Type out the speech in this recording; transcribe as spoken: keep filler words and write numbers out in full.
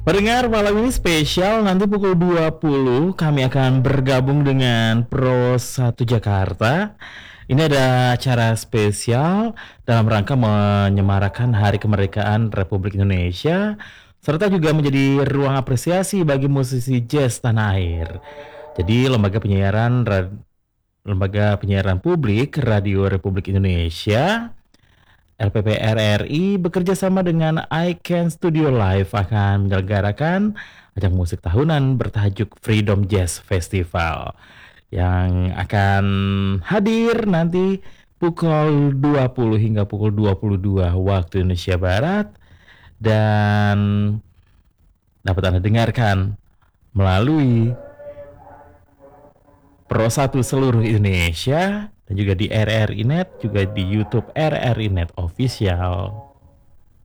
Pendengar, malam ini spesial, nanti pukul dua puluh kami akan bergabung dengan Pro satu Jakarta. Ini ada acara spesial dalam rangka menyemarakan Hari Kemerdekaan Republik Indonesia, serta juga menjadi ruang apresiasi bagi musisi jazz tanah air. Jadi lembaga penyiaran ra- lembaga penyiaran publik Radio Republik Indonesia L P P R R I bekerja sama dengan iCan Studio Live akan menyelenggarakan ajang musik tahunan bertajuk Freedom Jazz Festival yang akan hadir nanti pukul dua puluh hingga pukul dua puluh dua waktu Indonesia Barat, dan dapat Anda dengarkan melalui Pro satu seluruh Indonesia dan juga di R R I Net, juga di YouTube R R I Net Official.